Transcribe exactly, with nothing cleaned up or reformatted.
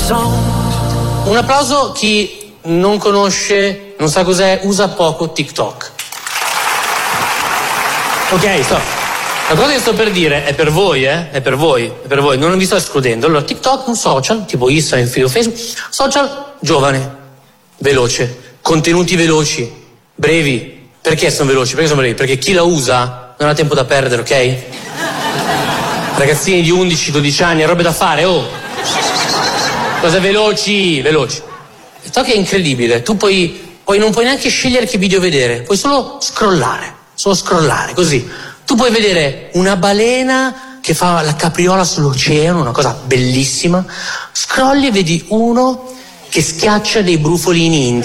Un applauso chi non conosce, non sa cos'è, usa poco TikTok. Ok, stop. La cosa che sto per dire è per voi, eh? È per voi, è per voi, non vi sto escludendo. Allora, TikTok è un social, tipo Instagram, Facebook, social giovane, veloce, contenuti veloci, brevi. Perché sono veloci? Perché sono brevi? Perché chi la usa non ha tempo da perdere, ok? Ragazzini di undici dodici anni, robe da fare, oh! Cose veloci, veloci. TikTok è incredibile, tu puoi, poi non puoi neanche scegliere che video vedere, puoi solo scrollare, solo scrollare, così. Tu puoi vedere una balena che fa la capriola sull'oceano, una cosa bellissima, scrolli e vedi uno che schiaccia dei brufoli in India.